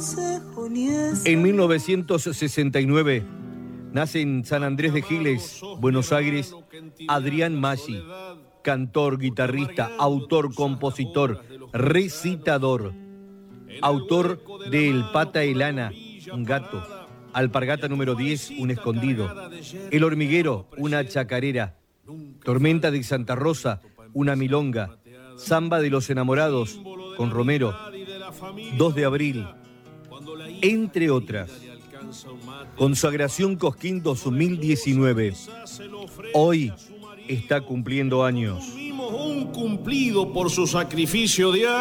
En 1969 nace en San Andrés de Giles, Buenos Aires, Adrián Maggi, cantor, guitarrista, autor, compositor, recitador, autor de El Pata Elana, un gato, Alpargata número 10, un escondido, El Hormiguero, una chacarera, Tormenta de Santa Rosa, una milonga, Samba de los Enamorados, con Romero, 2 de abril, entre otras. Consagración Cosquín 2019. Hoy está cumpliendo años. Un cumplido por su sacrificio diario.